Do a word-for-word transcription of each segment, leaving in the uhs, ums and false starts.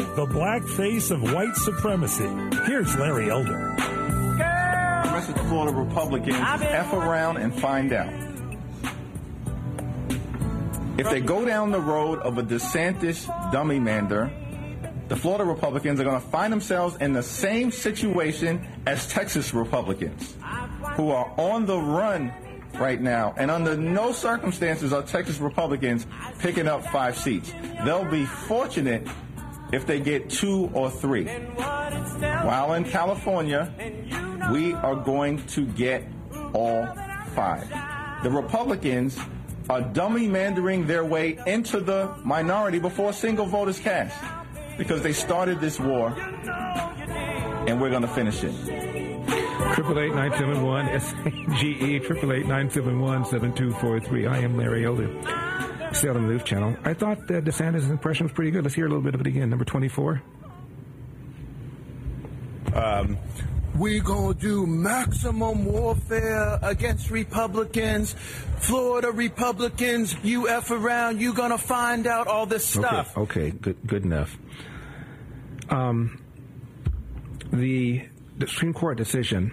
the black face of white supremacy. Here's Larry Elder. The rest of the Florida Republicans F around and find out. If they go down the road of a DeSantis dummy mander, the Florida Republicans are going to find themselves in the same situation as Texas Republicans, who are on the run right now, and under no circumstances are Texas Republicans picking up five seats. They'll be fortunate if they get two or three. While in California, we are going to get all five. The Republicans are dummy mandering their way into the minority before a single vote is cast, because they started this war, and we're going to finish it. Triple eight nine seven one S G E triple eight nine seven one seven two four three. I am Larry Elder, Salem News Channel. I thought that DeSantis' impression was pretty good. Let's hear a little bit of it again. Number twenty-four. Um, we gonna do maximum warfare against Republicans, Florida Republicans. You F around, you gonna find out all this stuff. Okay, okay, good, good enough. Um, the, the Supreme Court decision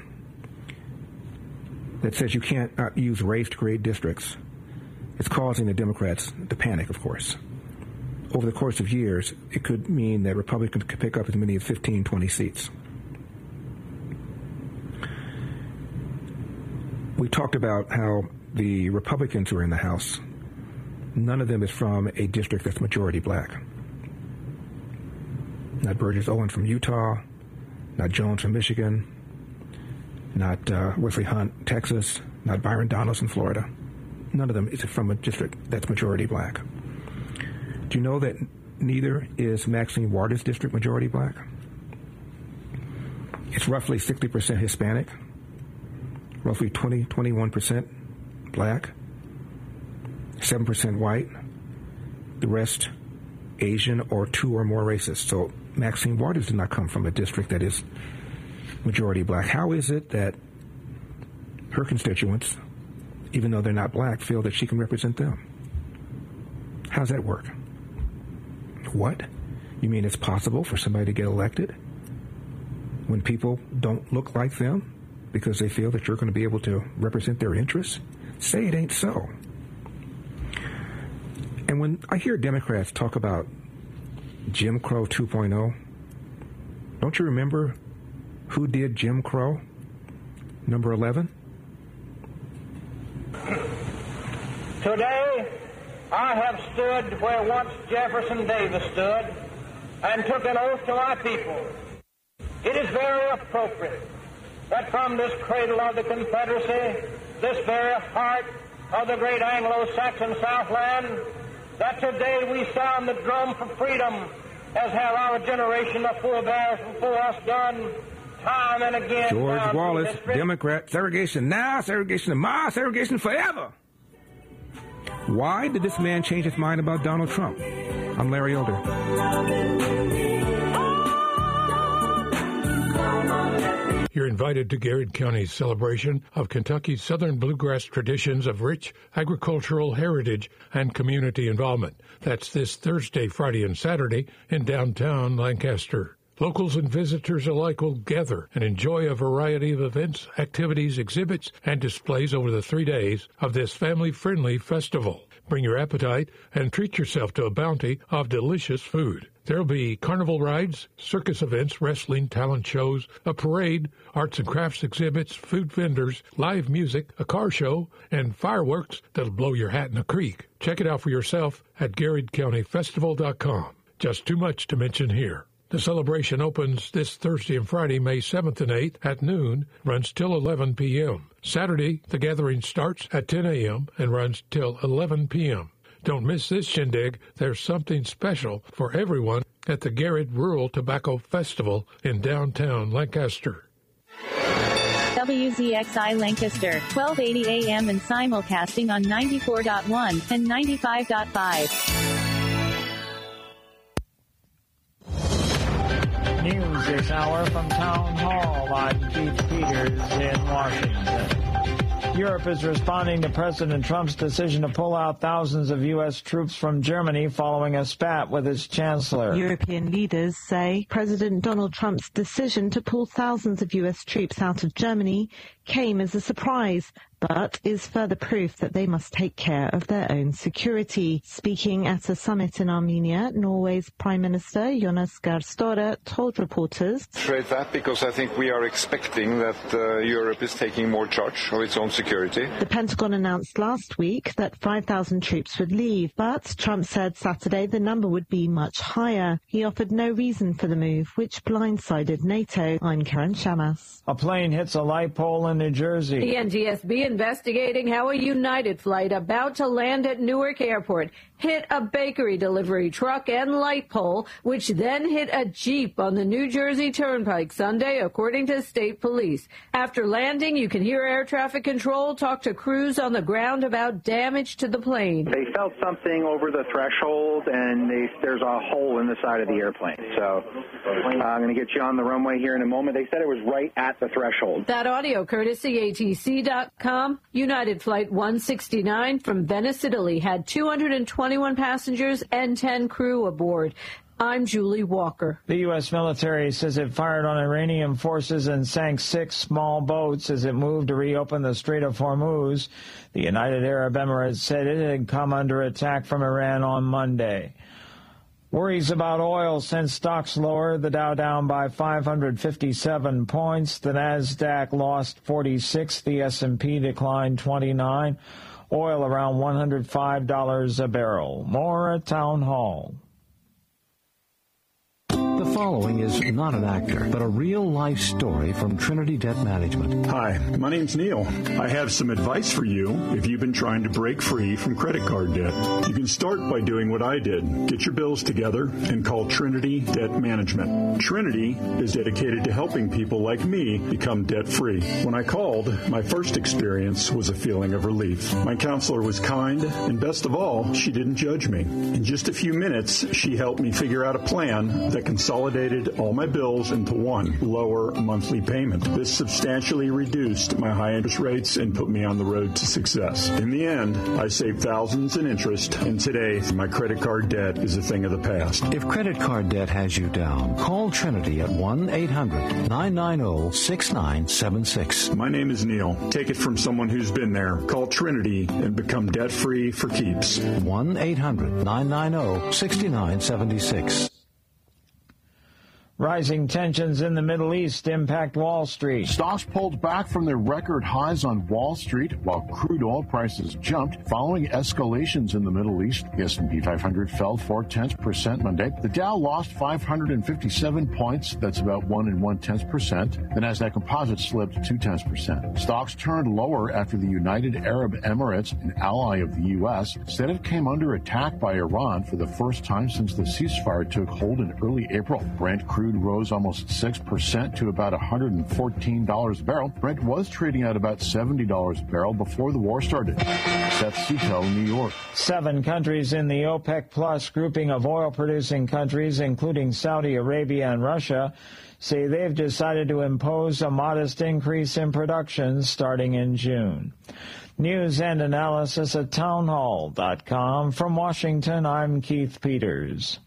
that says you can't uh, use race to create districts, it's causing the Democrats to panic, of course. Over the course of years, it could mean that Republicans could pick up as many as fifteen, twenty seats. We talked about how the Republicans who are in the House, none of them is from a district that's majority black. Not Burgess Owen from Utah, not Jones from Michigan, not uh, Wesley Hunt, Texas, not Byron Donaldson, Florida. None of them is from a district that's majority black. Do you know that neither is Maxine Waters' district majority black? It's roughly sixty percent Hispanic, roughly twenty, twenty-one percent black, seven percent white, the rest Asian or two or more races. So Maxine Waters did not come from a district that is majority black. How is it that her constituents, even though they're not black, feel that she can represent them? How does that work? What? You mean it's possible for somebody to get elected when people don't look like them because they feel that you're going to be able to represent their interests? Say it ain't so. And when I hear Democrats talk about Jim Crow two point oh, don't you remember who did Jim Crow? Number eleven? Today, I have stood where once Jefferson Davis stood and took an oath to my people. It is very appropriate that from this cradle of the Confederacy, this very heart of the great Anglo-Saxon Southland, that today we sound the drum for freedom, as have our generation of forebears before us done time and again. George Wallace, Democrat, segregation now, segregation tomorrow, segregation forever. Why did this man change his mind about Donald Trump? I'm Larry Elder. You're invited to Garrett County's celebration of Kentucky's Southern bluegrass traditions of rich agricultural heritage and community involvement. That's this Thursday, Friday, and Saturday in downtown Lancaster. Locals and visitors alike will gather and enjoy a variety of events, activities, exhibits, and displays over the three days of this family-friendly festival. Bring your appetite and treat yourself to a bounty of delicious food. There'll be carnival rides, circus events, wrestling, talent shows, a parade, arts and crafts exhibits, food vendors, live music, a car show, and fireworks that'll blow your hat in a creek. Check it out for yourself at Garrett County Festival dot com. Just too much to mention here. The celebration opens this Thursday and Friday, May seventh and eighth at noon, runs till eleven p.m. Saturday, the gathering starts at ten a.m. and runs till eleven p.m. Don't miss this shindig. There's something special for everyone at the Garrett Rural Tobacco Festival in downtown Lancaster. W Z X I Lancaster, twelve eighty A M and simulcasting on ninety-four point one and ninety-five point five. News this hour from Town Hall. I'm Keith Peters in Washington. Europe is responding to President Trump's decision to pull out thousands of U S troops from Germany following a spat with its chancellor. European leaders say President Donald Trump's decision to pull thousands of U S troops out of Germany came as a surprise, but is further proof that they must take care of their own security. Speaking at a summit in Armenia, Norway's Prime Minister Jonas Gahr Støre told reporters, Trade that because I think we are expecting that uh, Europe is taking more charge of its own security. The Pentagon announced last week that five thousand troops would leave, but Trump said Saturday the number would be much higher. He offered no reason for the move, which blindsided NATO. I'm Karen Shamas. A plane hits a light pole in New Jersey. The N T S B investigating how a United flight about to land at Newark Airport hit a bakery delivery truck and light pole, which then hit a Jeep on the New Jersey Turnpike Sunday, according to state police. After landing, you can hear air traffic control talk to crews on the ground about damage to the plane. They felt something over the threshold, and they, there's a hole in the side of the airplane. So uh, I'm going to get you on the runway here in a moment. They said it was right at the threshold. That audio courtesy A T C dot com. United Flight one sixty-nine from Venice, Italy, had two hundred twenty-one passengers and ten crew aboard. I'm Julie Walker. The U S military says it fired on Iranian forces and sank six small boats as it moved to reopen the Strait of Hormuz. The United Arab Emirates said it had come under attack from Iran on Monday. Worries about oil sent stocks lower, the Dow down by five hundred fifty-seven points, the Nasdaq lost forty-six, the S and P declined twenty-nine, oil around one hundred five dollars a barrel. More at Town Hall. The following is not an actor, but a real-life story from Trinity Debt Management. Hi, my name's Neil. I have some advice for you if you've been trying to break free from credit card debt. You can start by doing what I did. Get your bills together and call Trinity Debt Management. Trinity is dedicated to helping people like me become debt-free. When I called, my first experience was a feeling of relief. My counselor was kind, and best of all, she didn't judge me. In just a few minutes, she helped me figure out a plan that consolidated all my bills into one lower monthly payment. This substantially reduced my high interest rates and put me on the road to success. In the end, I saved thousands in interest, and today my credit card debt is a thing of the past. If credit card debt has you down, call Trinity at one eight hundred nine nine zero six nine seven six. My name is Neil. Take it from someone who's been there. Call Trinity and become debt-free for keeps. one eight hundred nine nine zero six nine seven six. Rising tensions in the Middle East impact Wall Street. Stocks pulled back from their record highs on Wall Street while crude oil prices jumped following escalations in the Middle East. The S and P five hundred fell four tenths percent Monday. The Dow lost five hundred fifty-seven points. That's about one and one tenth percent. The Nasdaq Composite slipped two tenths percent. Stocks turned lower after the United Arab Emirates, an ally of the U S, said it came under attack by Iran for the first time since the ceasefire took hold in early April. Brent crude rose almost six percent to about one hundred fourteen dollars a barrel. Brent was trading at about seventy dollars a barrel before the war started. Seth Cito, New York. Seven countries in the OPEC Plus grouping of oil-producing countries, including Saudi Arabia and Russia, say they've decided to impose a modest increase in production starting in June. News and analysis at townhall dot com. From Washington, I'm Keith Peters.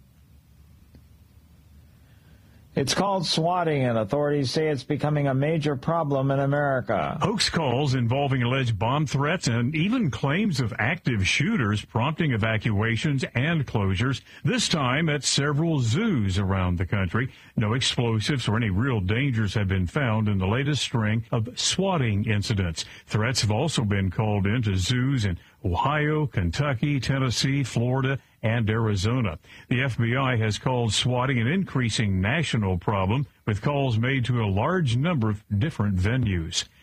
It's called swatting, and authorities say it's becoming a major problem in America. Hoax calls involving alleged bomb threats and even claims of active shooters prompting evacuations and closures, this time at several zoos around the country. No explosives or any real dangers have been found in the latest string of swatting incidents. Threats have also been called into zoos in Ohio, Kentucky, Tennessee, Florida, and Arizona. The F B I has called swatting an increasing national problem, with calls made to a large number of different venues.